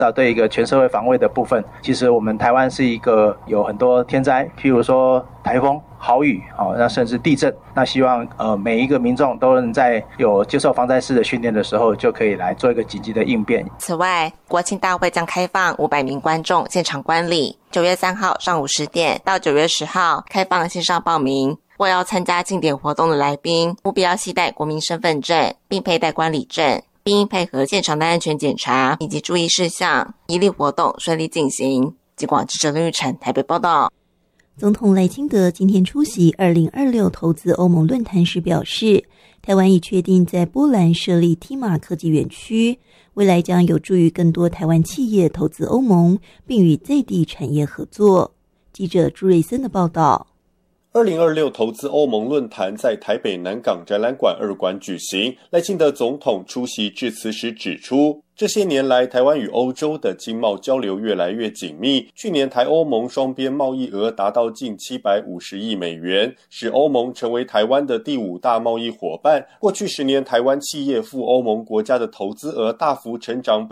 对一个全社会防卫的部分，其实我们台湾是一个有很多天灾，譬如说台风、豪雨，那甚至地震，那希望每一个民众都能在有接受防灾式的训练的时候，就可以来做一个紧急的应变。 此外，国庆大会将开放500名观众现场观礼，9月3号上午10点到9月10号开放线上报名。若要参加庆典活动的来宾，务必要携带国民身份证，并佩戴观礼证，并应配合现场的安全检查以及注意事项，以利活动顺利进行。警广记者林玉宸台北报道。 总统赖清德今天出席2026投资欧盟论坛时表示，台湾已确定在波兰设立 TIMA 科技园区，未来将有助于更多台湾企业投资欧盟，并与在地产业合作。记者朱瑞森的报道。 2026投资欧盟论坛在台北南港展览馆2馆举行，赖清德总统出席致辞时指出，这些年来台湾与欧洲的经贸交流越来越紧密，去年台欧盟双边贸易额达到近750亿美元，使欧盟成为台湾的第5大贸易伙伴。过去10年台湾企业赴欧盟国家的投资额大幅成长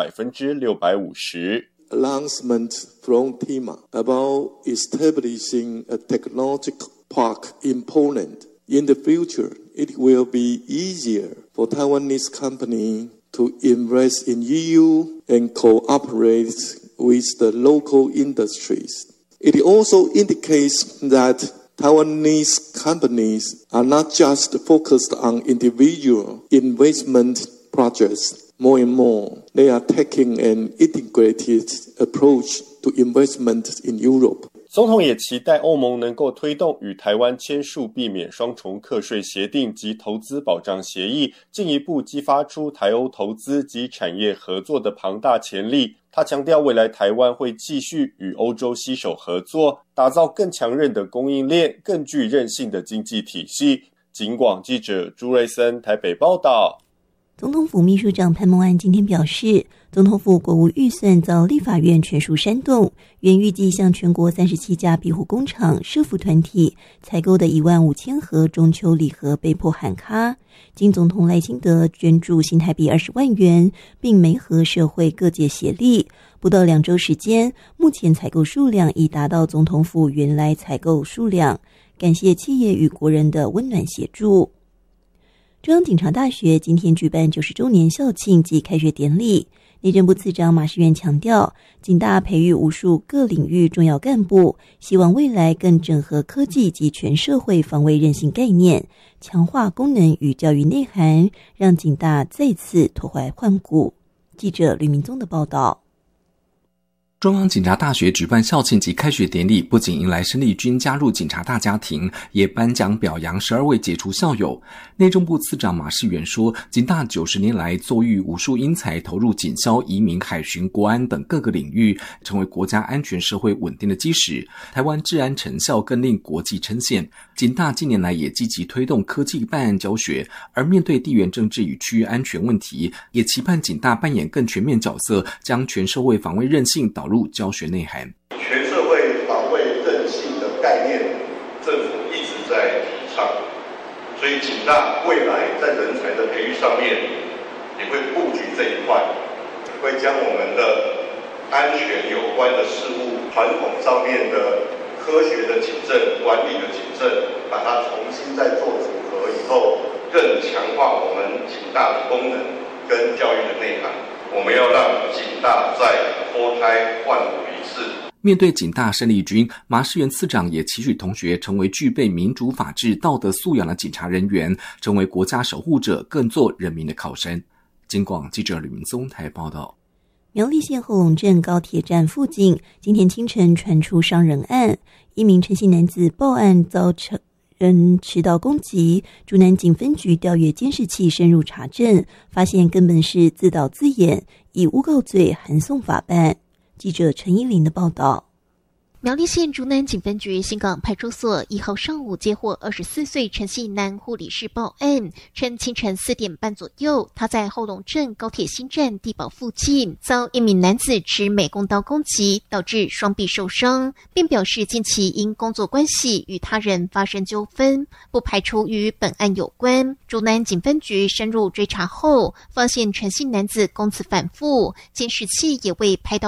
650%。Announcement from TIMA about establishing a technological park in Poland. In the future, it will be easier for Taiwanese companies to invest in EU and cooperate with the local industries. It also indicates that Taiwanese companies are not just focused on individual investment projects.More and more, they are taking an integrated approach to investment in Europe. 总统也期待欧盟能够推动与台湾签署避免双重课税协定及投资保障协议，进一步激发出台欧投资及产业合作的庞大潜力。他强调，未来台湾会继续与欧洲携手合作，打造更强韧的供应链、更具韧性的经济体系。警广记者朱瑞森台北报道。 总统府秘书长潘孟安今天表示，总统府国务预算遭立法院全数煽动，原预计向全国37家庇护工厂、社福团体采购的15000盒中秋礼盒被迫喊卡，经总统赖清德捐助新台币20万元，并媒合社会各界协力，不到2周时间，目前采购数量已达到总统府原来采购数量，感谢企业与国人的温暖协助。中央警察大学今天举办90周年校庆及开学典礼，内政部次长马士元强调，警大培育无数各领域重要干部，希望未来更整合科技及全社会防卫韧性概念，强化功能与教育内涵，让警大再次脱怀换骨。记者吕明宗的报道。 中央警察大学举办校庆及开学典礼，不仅迎来生力军加入警察大家庭，也颁奖表扬12位杰出校友。内政部次长马士元说，警大90年来作育无数英才，投入警消、移民、海巡、国安等各个领域，成为国家安全社会稳定的基石。台湾治安成效更令国际称羡。警大近年来也积极推动科技办案教学，而面对地缘政治与区域安全问题，也期盼警大扮演更全面角色，将全社会防卫韧性导入教学内涵。 全社会防卫韧性的概念，政府一直在提倡，所以警大未来在人才的培育上面也会布局这一块，会将我们的安全有关的事物、传统上面的科学的警政、管理的警政，把它重新再做组合以后，更强化我们警大的功能跟教育的内涵。我们要让警大再脱胎换骨一次。 面对警大生力军，马士元次长也期许同学成为具备民主法治道德素养的警察人员，成为国家守护者，更做人民的靠山。警广记者吕明宗台报道。 苗栗县后龙镇高铁站附近，今天清晨传出伤人案，一名陈姓男子报案遭人持刀攻击，竹南警分局调阅监视器深入查证，发现根本是自导自演，以诬告罪函送法办。记者陈依林的报道。 苗栗县竹南警分局新港派出所1号上午接获24岁陈姓男护理师报案，称清晨4点半左右，他在后龙镇高铁新站地堡附近遭一名男子持美工刀攻击，导致双臂受伤，并表示近期因工作关系与他人发生纠纷，不排除与本案有关。竹南警分局深入追查后，发现陈姓男子供词反复，监视器也未拍到